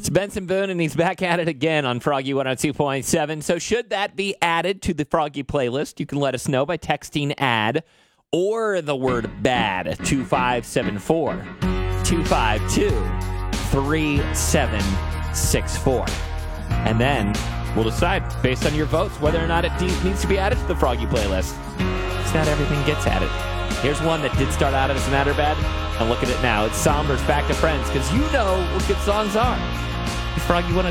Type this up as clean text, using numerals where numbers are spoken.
It's Benson Boone, and he's back at it again on Froggy 102.7. So should that be added to the Froggy playlist, you can let us know by texting add or the word bad, 2574 252 3764. And then we'll decide, based on your votes, whether or not it needs to be added to the Froggy playlist. It's not everything gets added. Here's one that did start out as an Adder Bad, and look at it now. It's Somber's Back to Friends, because you know what good songs are. Froggy 102.7.